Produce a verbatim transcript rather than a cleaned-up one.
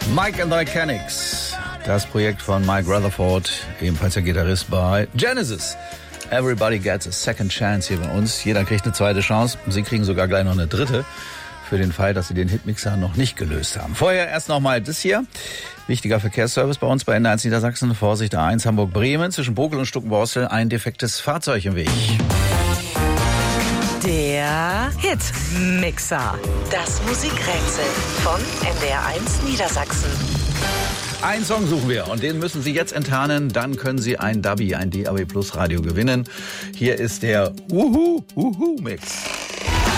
Mike and the Mechanics, das Projekt von Mike Rutherford, ebenfalls der Gitarrist bei Genesis. Everybody gets a second chance hier bei uns. Jeder kriegt eine zweite Chance. Sie kriegen sogar gleich noch eine dritte, für den Fall, dass Sie den Hitmixer noch nicht gelöst haben. Vorher erst nochmal das hier. Wichtiger Verkehrsservice bei uns bei N eins Niedersachsen. Vorsicht, A eins Hamburg-Bremen. Zwischen Bokel und Stuckenborstel ein defektes Fahrzeug im Weg. Der Hitmixer. Das Musikrätsel von N D R eins Niedersachsen. Einen Song suchen wir und den müssen Sie jetzt enttarnen. Dann können Sie ein D A B I, ein D A B Plus Radio gewinnen. Hier ist der Uhu Uhu Mix.